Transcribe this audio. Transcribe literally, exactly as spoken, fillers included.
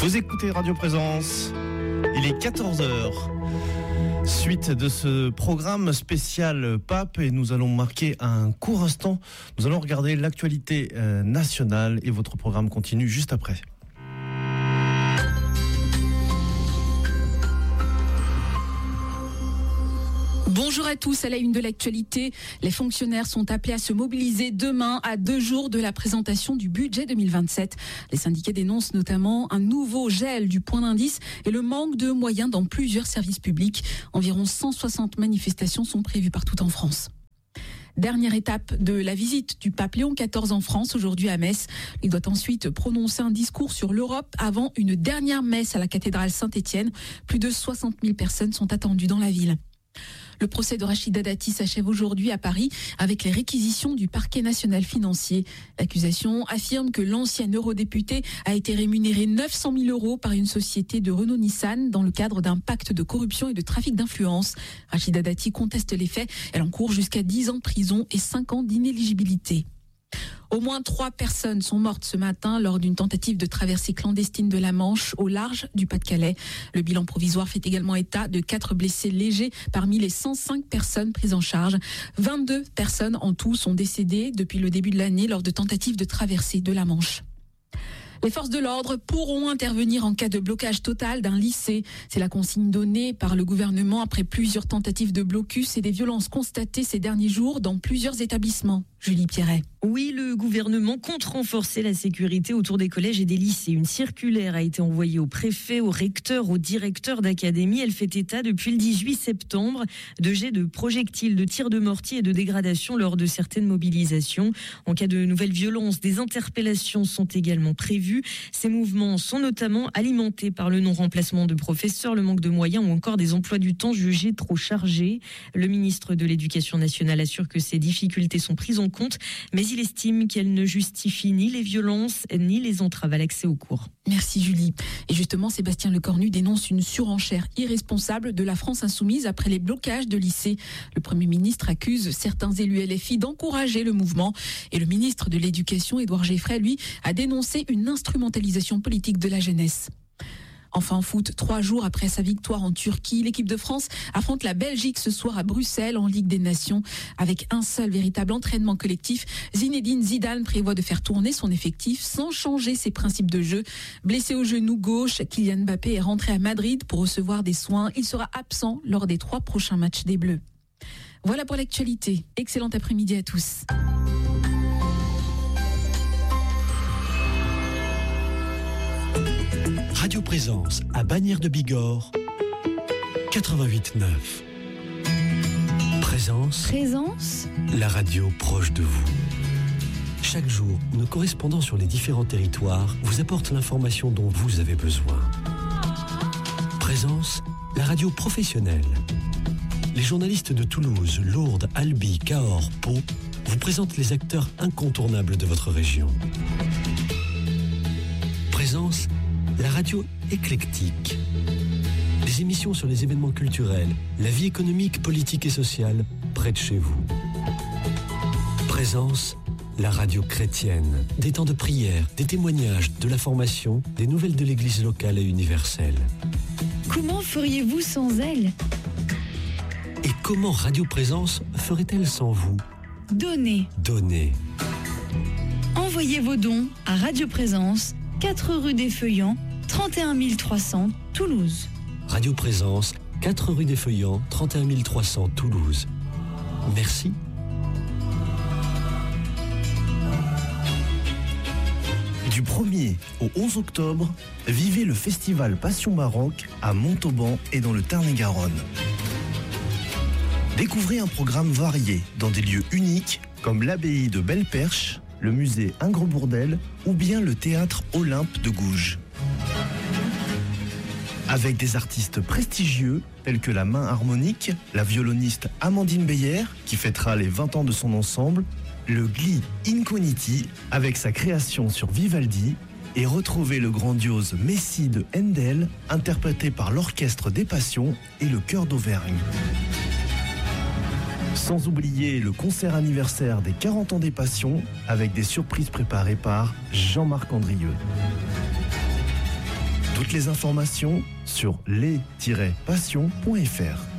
Vous écoutez Radio Présence, il est quatorze heures. Suite de ce programme spécial Pape, et nous allons marquer un court instant. Nous allons regarder l'actualité nationale et votre programme continue juste après. Bonjour à tous, à la une de l'actualité. Les fonctionnaires sont appelés à se mobiliser demain à deux jours de la présentation du budget deux mille vingt-sept. Les syndicats dénoncent notamment un nouveau gel du point d'indice et le manque de moyens dans plusieurs services publics. Environ cent soixante manifestations sont prévues partout en France. Dernière étape de la visite du pape Léon quatorze en France, aujourd'hui à Metz. Il doit ensuite prononcer un discours sur l'Europe avant une dernière messe à la cathédrale Saint-Étienne. Plus de soixante mille personnes sont attendues dans la ville. Le procès de Rachida Dati s'achève aujourd'hui à Paris avec les réquisitions du parquet national financier. L'accusation affirme que l'ancienne eurodéputée a été rémunérée neuf cent mille euros par une société de Renault-Nissan dans le cadre d'un pacte de corruption et de trafic d'influence. Rachida Dati conteste les faits. Elle encourt jusqu'à dix ans de prison et cinq ans d'inéligibilité. Au moins trois personnes sont mortes ce matin lors d'une tentative de traversée clandestine de la Manche au large du Pas-de-Calais. Le bilan provisoire fait également état de quatre blessés légers parmi les cent cinq personnes prises en charge. vingt-deux personnes en tout sont décédées depuis le début de l'année lors de tentatives de traversée de la Manche. Les forces de l'ordre pourront intervenir en cas de blocage total d'un lycée. C'est la consigne donnée par le gouvernement après plusieurs tentatives de blocus et des violences constatées ces derniers jours dans plusieurs établissements. Julie Pierret. Oui, le gouvernement compte renforcer la sécurité autour des collèges et des lycées. Une circulaire a été envoyée aux préfets, aux recteurs, aux directeurs d'académie. Elle fait état depuis le dix-huit septembre de jets de projectiles, de tirs de mortier et de dégradation lors de certaines mobilisations. En cas de nouvelles violences, des interpellations sont également prévues. Ces mouvements sont notamment alimentés par le non-remplacement de professeurs, le manque de moyens ou encore des emplois du temps jugés trop chargés. Le ministre de l'Éducation nationale assure que ces difficultés sont prises en compte, mais il estime qu'elles ne justifient ni les violences ni les entraves à l'accès aux cours. Merci Julie. Et justement, Sébastien Lecornu dénonce une surenchère irresponsable de la France insoumise après les blocages de lycées. Le Premier ministre accuse certains élus L F I d'encourager le mouvement. Et le ministre de l'Éducation, Édouard Geffray, lui, a dénoncé une instrumentalisation politique de la jeunesse. Enfin en foot, trois jours après sa victoire en Turquie, l'équipe de France affronte la Belgique ce soir à Bruxelles en Ligue des Nations. Avec un seul véritable entraînement collectif, Zinedine Zidane prévoit de faire tourner son effectif sans changer ses principes de jeu. Blessé au genou gauche, Kylian Mbappé est rentré à Madrid pour recevoir des soins. Il sera absent lors des trois prochains matchs des Bleus. Voilà pour l'actualité. Excellent après-midi à tous. Radio Présence à Bagnères de Bigorre, quatre-vingt-huit neuf. Présence. Présence. La radio proche de vous. Chaque jour, nos correspondants sur les différents territoires vous apportent l'information dont vous avez besoin. Présence, la radio professionnelle. Les journalistes de Toulouse, Lourdes, Albi, Cahors, Pau vous présentent les acteurs incontournables de votre région. Présence, la radio éclectique. Des émissions sur les événements culturels, la vie économique, politique et sociale près de chez vous. Présence, la radio chrétienne. Des temps de prière, des témoignages, de la formation, des nouvelles de l'église locale et universelle. Comment feriez-vous sans elle ? Et comment Radio Présence ferait-elle sans vous ? Donnez. Donnez. Envoyez vos dons à Radio Présence, quatre rue des Feuillants, trente et un mille trois cents, Toulouse. Radio Présence, quatre rue des Feuillants, trente et un mille trois cents, Toulouse. Merci. Du premier au onze octobre, vivez le festival Passion Baroque à Montauban et dans le Tarn-et-Garonne. Découvrez un programme varié dans des lieux uniques comme l'abbaye de Belle-Perche, le musée Ingres-Bourdelle ou bien le théâtre Olympe de Gouges. Avec des artistes prestigieux tels que la main harmonique, la violoniste Amandine Beyer qui fêtera les vingt ans de son ensemble, le Gli Incogniti avec sa création sur Vivaldi et retrouvez le grandiose Messie de Handel interprété par l'Orchestre des Passions et le Chœur d'Auvergne. Sans oublier le concert anniversaire des quarante ans des Passions avec des surprises préparées par Jean-Marc Andrieux. Toutes les informations sur les tiret passion point f r.